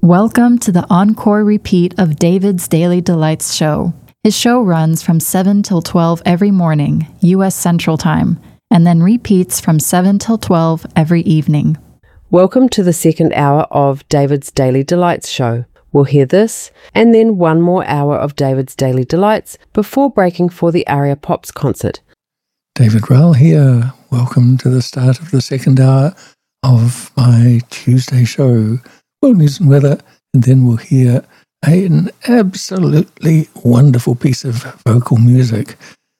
Welcome to the encore repeat of David's Daily Delights show. His show runs from 7 till 12 every morning, U.S. Central Time, and then repeats from 7 till 12 every evening. Welcome to the second hour of David's Daily Delights show. We'll hear this, and then one more hour of David's Daily Delights before breaking for the Aria Pops concert. David Rowell here. Welcome to the start of the second hour of my Tuesday show, World News and Weather, and then we'll hear an absolutely wonderful piece of vocal music.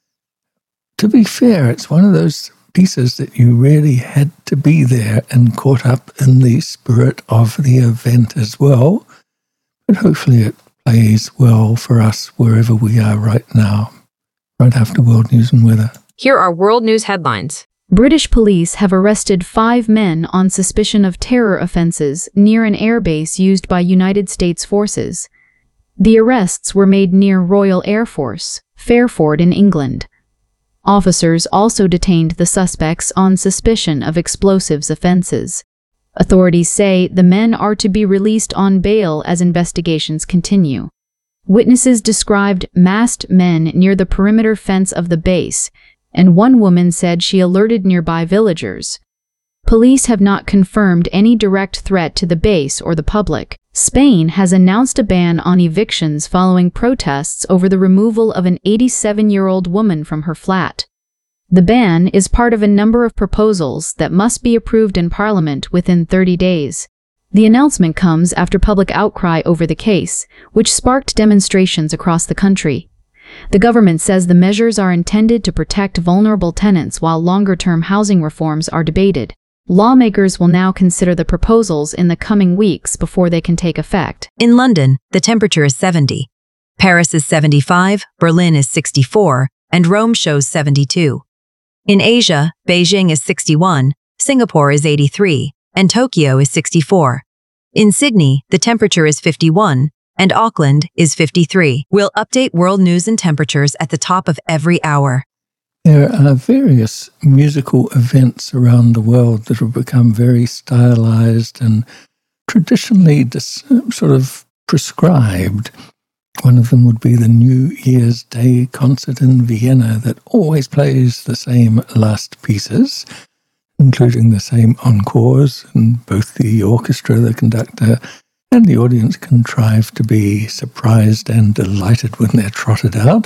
To be fair, it's one of those pieces that you really had to be there and caught up in the spirit of the event as well. But hopefully it plays well for us wherever we are right now, right after World News and Weather. Here are world news headlines. British police have arrested 5 men on suspicion of terror offenses near an airbase used by United States forces. The arrests were made near Royal Air Force, Fairford in England. Officers also detained the suspects on suspicion of explosives offenses. Authorities say the men are to be released on bail as investigations continue. Witnesses described masked men near the perimeter fence of the base, and one woman said she alerted nearby villagers. Police have not confirmed any direct threat to the base or the public. Spain has announced a ban on evictions following protests over the removal of an 87-year-old woman from her flat. The ban is part of a number of proposals that must be approved in Parliament within 30 days. The announcement comes after public outcry over the case, which sparked demonstrations across the country. The government says the measures are intended to protect vulnerable tenants while longer-term housing reforms are debated. Lawmakers will now consider the proposals in the coming weeks before they can take effect. In London, the temperature is 70. Paris is 75, Berlin is 64, and Rome shows 72. In Asia, Beijing is 61, Singapore is 83, and Tokyo is 64. In Sydney, the temperature is 51, and Auckland is 53. We'll update world news and temperatures at the top of every hour. There are various musical events around the world that have become very stylized and traditionally sort of prescribed. One of them would be the New Year's Day concert in Vienna that always plays the same last pieces, including the same encores, and both the orchestra, the conductor, and the audience contrive to be surprised and delighted when they're trotted out.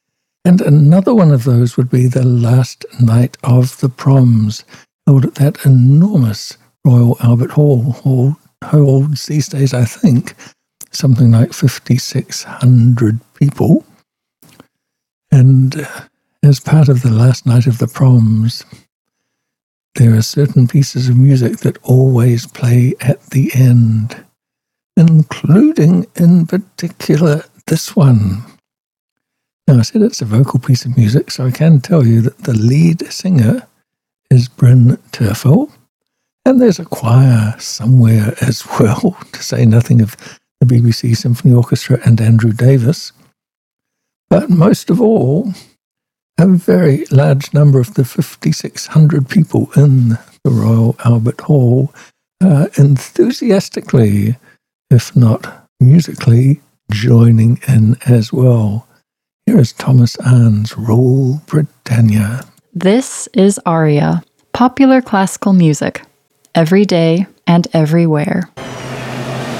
And another one of those would be the last night of the proms, held at that enormous Royal Albert Hall, holds these days, I think, something like 5,600 people. And as part of the last night of the proms, there are certain pieces of music that always play at the end, including, in particular, this one. Now, I said it's a vocal piece of music, so I can tell you that the lead singer is Bryn Terfel, and there's a choir somewhere as well, to say nothing of the BBC Symphony Orchestra and Andrew Davis. But most of all, a very large number of the 5,600 people in the Royal Albert Hall are enthusiastically, if not musically, joining in as well. Here is Thomas Arne's Rule Britannia. This is Aria, popular classical music, every day and everywhere.